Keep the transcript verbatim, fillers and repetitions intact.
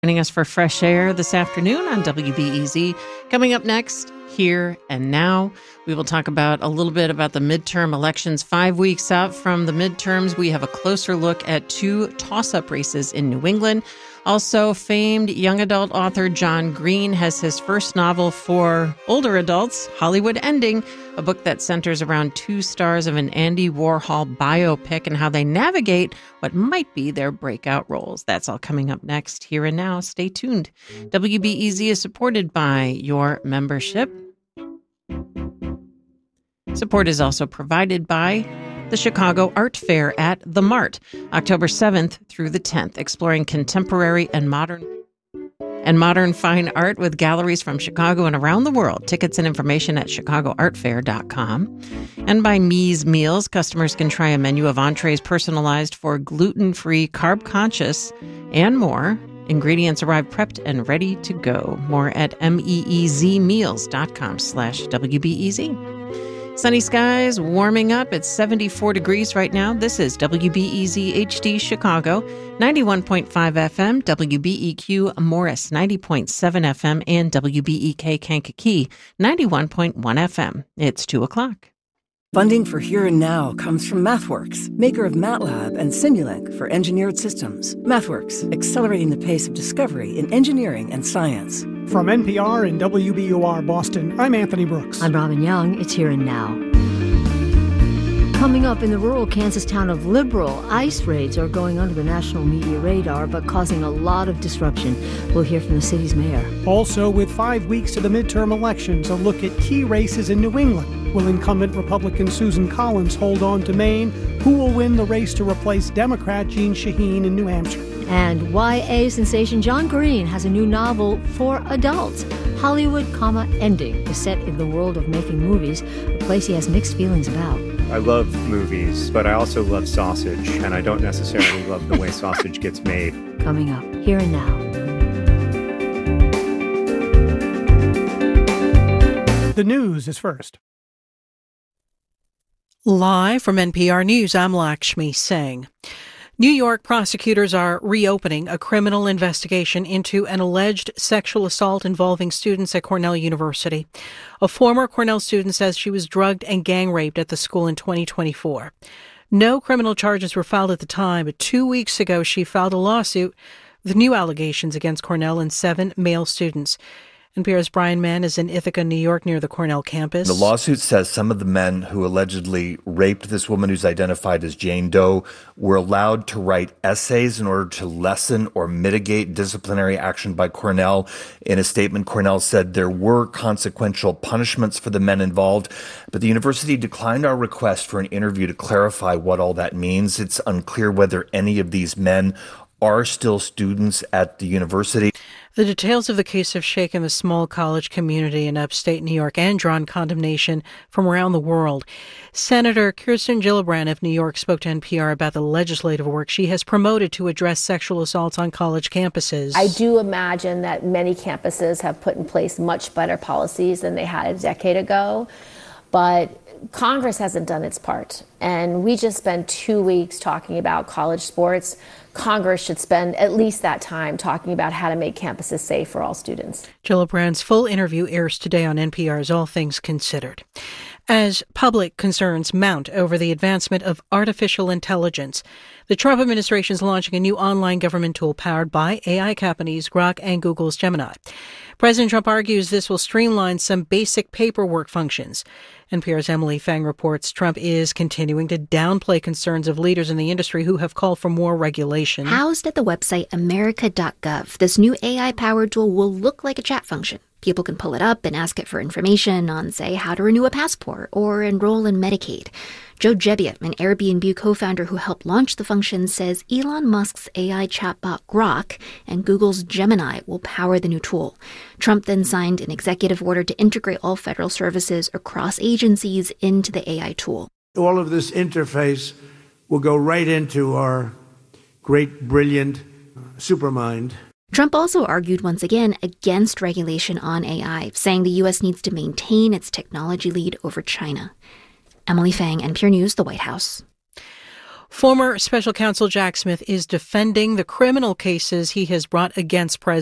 Joining us for Fresh Air this afternoon on W B E Z. Coming up next, Here and Now, we will talk about a little bit about the midterm elections. Five weeks out from the midterms, we have a closer look at two toss-up races in New England. Also, famed young adult author John Green has his first novel for older adults, Hollywood Ending, a book that centers around two stars of an Andy Warhol biopic and how they navigate what might be their breakout roles. That's all coming up next, Here and Now. Stay tuned. W B E Z is supported by your membership. Support is also provided by the Chicago Art Fair at The Mart, October seventh through the tenth, exploring contemporary and modern and modern fine art with galleries from Chicago and around the world. Tickets and information at chicago art fair dot com. And by Mies Meals, customers can try a menu of entrees personalized for gluten-free, carb-conscious, and more. Ingredients arrive prepped and ready to go. More at meezmeals dot com slash W B E Z. Sunny skies, warming up. It's seventy-four degrees right now. This is W B E Z H D Chicago, ninety-one point five F M, W B E Q Morris, ninety point seven F M, and W B E K Kankakee, ninety-one point one F M. It's two o'clock. Funding for Here and Now comes from MathWorks, maker of MATLAB and Simulink for engineered systems. MathWorks, accelerating the pace of discovery in engineering and science. From N P R and W B U R Boston, I'm Anthony Brooks. I'm Robin Young. It's Here and Now. Coming up, in the rural Kansas town of Liberal, ICE raids are going under the national media radar, but causing a lot of disruption. We'll hear from the city's mayor. Also, with five weeks to the midterm elections, a look at key races in New England. Will incumbent Republican Susan Collins hold on to Maine? Who will win the race to replace Democrat Jeanne Shaheen in New Hampshire? And Y A sensation John Green has a new novel for adults. Hollywood, comma, Ending is set in the world of making movies, a place he has mixed feelings about. I love movies, but I also love sausage, and I don't necessarily love the way sausage gets made. Coming up, Here and Now. The news is first. Live from N P R News, I'm Lakshmi Singh. New York prosecutors are reopening a criminal investigation into an alleged sexual assault involving students at Cornell University. A former Cornell student says she was drugged and gang raped at the school in twenty twenty-four. No criminal charges were filed at the time, but two weeks ago she filed a lawsuit with new allegations against Cornell and seven male students. N P R's Brian Mann is in Ithaca, New York, near the Cornell campus. The lawsuit says some of the men who allegedly raped this woman, who's identified as Jane Doe, were allowed to write essays in order to lessen or mitigate disciplinary action by Cornell. In a statement, Cornell said there were consequential punishments for the men involved, but the university declined our request for an interview to clarify what all that means. It's unclear whether any of these men are still students at the university. The details of the case have shaken the small college community in upstate New York and drawn condemnation from around the world. Senator Kirsten Gillibrand of New York spoke to N P R about the legislative work she has promoted to address sexual assaults on college campuses. I do imagine that many campuses have put in place much better policies than they had a decade ago, but Congress hasn't done its part. And we just spent two weeks talking about college sports. Congress should spend at least that time talking about how to make campuses safe for all students. Gillibrand's full interview airs today on N P R's All Things Considered. As public concerns mount over the advancement of artificial intelligence, the Trump administration is launching a new online government tool powered by A I companies Grok and Google's Gemini. President Trump argues this will streamline some basic paperwork functions. N P R's Emily Fang reports Trump is continuing to downplay concerns of leaders in the industry who have called for more regulation. Housed at the website america dot gov, this new A I-powered tool will look like a chat function. People can pull it up and ask it for information on, say, how to renew a passport or enroll in Medicaid. Joe Gebbia, an Airbnb co-founder who helped launch the function, says Elon Musk's A I chatbot Grok and Google's Gemini will power the new tool. Trump then signed an executive order to integrate all federal services across agencies into the A I tool. All of this interface will go right into our great, brilliant supermind. Trump also argued once again against regulation on A I, saying the U S needs to maintain its technology lead over China. Emily Fang, N P R News, the White House. Former special counsel Jack Smith is defending the criminal cases he has brought against President